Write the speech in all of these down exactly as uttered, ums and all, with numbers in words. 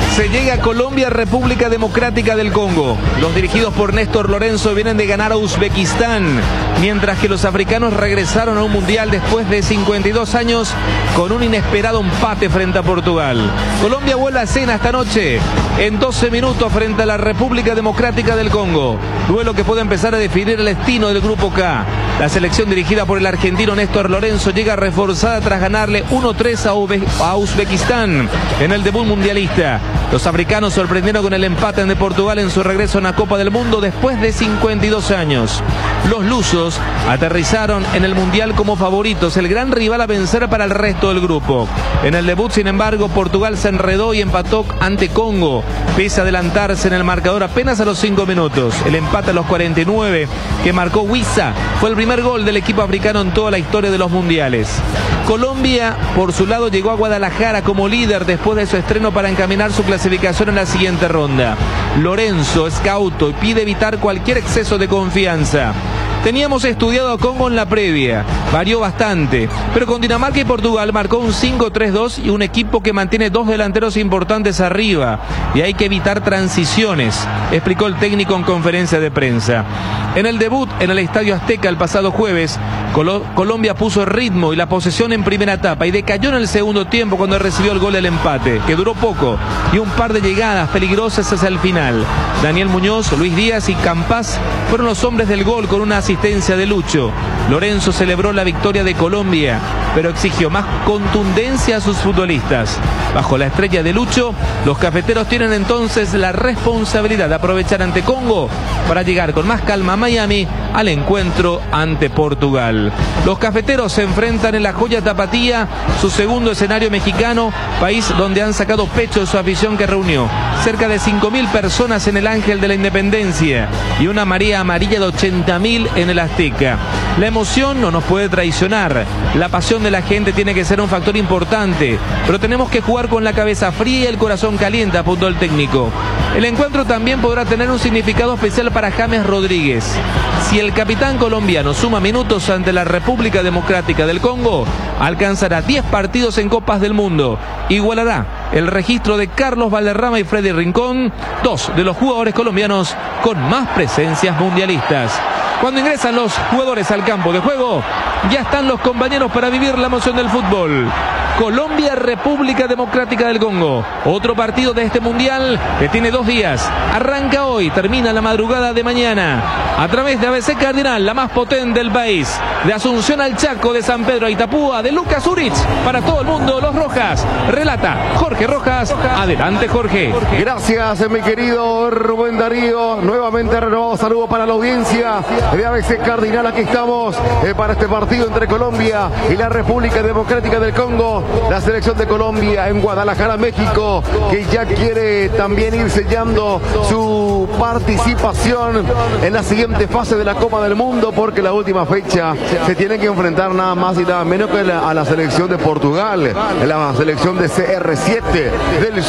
Se llega a Colombia, República Democrática del Congo. Los dirigidos por Néstor Lorenzo vienen de ganar a Uzbekistán, mientras que los africanos regresaron a un mundial después de cincuenta y dos años con un inesperado empate frente a Portugal. Colombia vuela a escena esta noche en doce minutos frente a la República Democrática del Congo. Duelo que puede empezar a definir el destino del Grupo K. La selección dirigida por el argentino Néstor Lorenzo llega reforzada tras ganarle uno tres a Uzbekistán en el debut mundialista. Los africanos sorprendieron con el empate de Portugal en su regreso a una Copa del Mundo después de cincuenta y dos años. Los lusos aterrizaron en el Mundial como favoritos, el gran rival a vencer para el resto del grupo. En el debut, sin embargo, Portugal se enredó y empató ante Congo, pese a adelantarse en el marcador apenas a los cinco minutos. El empate a los cuarenta y nueve que marcó Wissa fue el primer gol del equipo africano en toda la historia de los mundiales. Colombia, por su lado, llegó a Guadalajara como líder después de su estreno para encaminar su clasificación en la siguiente ronda. Lorenzo es cauto y pide evitar cualquier exceso de confianza. Teníamos estudiado a Congo en la previa, varió bastante, pero con Dinamarca y Portugal marcó un cinco tres dos y un equipo que mantiene dos delanteros importantes arriba, y hay que evitar transiciones, explicó el técnico en conferencia de prensa. En el debut en el Estadio Azteca el pasado jueves, Col- Colombia puso ritmo y la posesión en primera etapa y decayó en el segundo tiempo cuando recibió el gol del empate, que duró poco, y un par de llegadas peligrosas hacia el final. Daniel Muñoz, Luis Díaz y Campas fueron los hombres del gol con una asistencia de Lucho. Lorenzo celebró la victoria de Colombia, pero exigió más contundencia a sus futbolistas. Bajo la estrella de Lucho, los cafeteros tienen entonces la responsabilidad de aprovechar ante Congo para llegar con más calma a Miami al encuentro ante Portugal. Los cafeteros se enfrentan en la joya tapatía, su segundo escenario mexicano, país donde han sacado pecho de su afición que reunió cerca de cinco mil personas en el Ángel de la Independencia y una marea amarilla de ochenta mil en el Azteca. La emoción no nos puede traicionar, la pasión de la gente tiene que ser un factor importante, pero tenemos que jugar con la cabeza fría y el corazón caliente, apuntó el técnico. El encuentro también podrá tener un significado especial para James Rodríguez. Si el capitán colombiano suma minutos ante la República Democrática del Congo, alcanzará diez partidos en Copas del Mundo. Igualará el registro de Carlos Valderrama y Freddy Rincón, dos de los jugadores colombianos con más presencias mundialistas. Cuando ingresan los jugadores al campo de juego, ya están los compañeros para vivir la emoción del fútbol. Colombia, República Democrática del Congo. Otro partido de este mundial que tiene dos días. Arranca hoy, termina la madrugada de mañana. A través de A B C Cardinal, la más potente del país. De Asunción al Chaco, de San Pedro a Itapúa, de Lucas Urich. Para todo el mundo, los Rojas. Relata Jorge Rojas. Adelante, Jorge. Gracias, mi querido Rubén Darío. Nuevamente renovado saludo para la audiencia de A B C Cardinal. Aquí estamos eh, para este partido entre Colombia y la República Democrática del Congo. La selección de Colombia en Guadalajara, México, que ya quiere también ir sellando su participación en la siguiente fase de la Copa del Mundo, porque la última fecha se tiene que enfrentar nada más y nada menos que la, a la selección de Portugal, la selección de C R siete del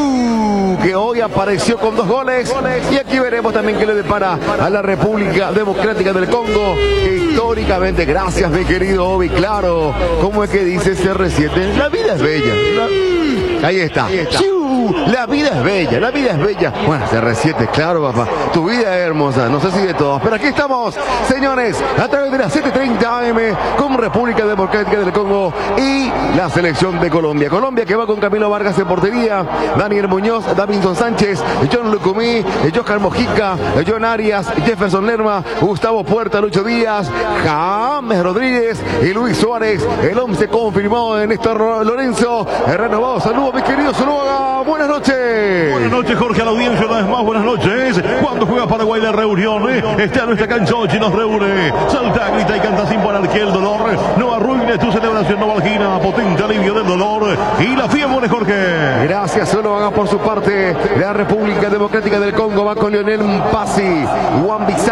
Siu, que hoy apareció con dos goles, y aquí veremos también qué le depara a la República Democrática del Congo, que históricamente, gracias mi querido Obi, claro, ¿cómo es que dice C R siete? La vida es bella. La... Ahí está. Ahí está. La vida es bella, la vida es bella. Bueno, C R siete, claro, papá. Tu vida es hermosa, no sé si de todos. Pero aquí estamos, señores, a través de las siete treinta A M con República Democrática del Congo y la selección de Colombia. Colombia que va con Camilo Vargas en portería, Daniel Muñoz, Davinson Sánchez, John Lucumí, Johan Mojica, John Arias, Jefferson Lerma, Gustavo Puerta, Lucho Díaz, James Rodríguez y Luis Suárez. El once confirmado de Néstor Lorenzo. Renovado, saludos, mis queridos, saludos. Buenas noches. Buenas noches, Jorge, a la audiencia una vez más. Buenas noches. Cuando juega Paraguay la reunión, ¿eh? Está en nuestra cancha y nos reúne. Salta, grita y canta sin parar que el dolor no arruine tu celebración novalgina. Potente alivio del dolor y la fiebre, Jorge. Gracias, solo haga por su parte la República Democrática del Congo. Va con Lionel Mpasi, Juan Bizarro.